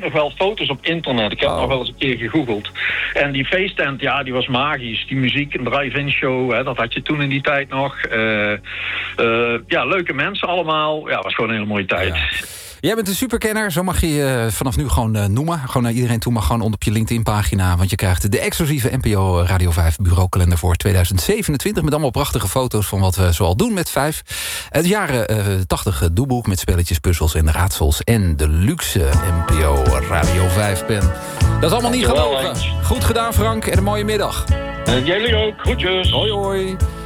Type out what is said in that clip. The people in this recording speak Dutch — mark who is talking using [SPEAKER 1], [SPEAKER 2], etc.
[SPEAKER 1] nog wel foto's op internet. Ik heb nog wel eens een keer gegoogeld. En die feesttent, ja, die was magisch. Die muziek, een drive-in show, hè, dat had je toen in die tijd nog. Ja, leuke mensen allemaal. Ja, was gewoon een hele mooie tijd.
[SPEAKER 2] Ja. Jij bent een superkenner, zo mag je je vanaf nu gewoon noemen. Gewoon naar iedereen toe, mag gewoon op je LinkedIn-pagina. Want je krijgt de exclusieve NPO Radio 5 bureaukalender voor 2027... met allemaal prachtige foto's van wat we zoal doen met 5. Het jaren 80 doelboek met spelletjes, puzzels en raadsels... en de luxe NPO Radio 5-pen. Dat is allemaal niet gelogen. Goed gedaan, Frank, en een mooie middag.
[SPEAKER 1] Jullie ook, groetjes.
[SPEAKER 2] Hoi, hoi.